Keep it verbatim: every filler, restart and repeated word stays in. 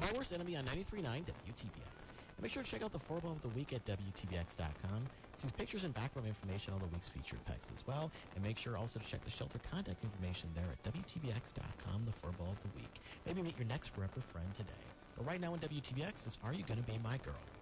My Worst Enemy on ninety-three point nine W T B X. And make sure to check out the Furball of the Week at W T B X dot com. It sees pictures and background information on the week's featured pets as well. And make sure also to check the shelter contact information there at W T B X dot com, the Furball of the Week. Maybe meet your next forever friend today. But right now on W T B X is Are You Gonna Be My Girl?